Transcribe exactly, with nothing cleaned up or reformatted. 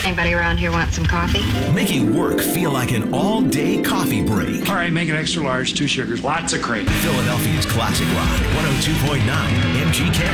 Anybody around here want some coffee? Making work feel like an all-day coffee break. All right, make it extra large, two sugars, lots of cream. Philadelphia's classic rock, one oh two point nine M G K.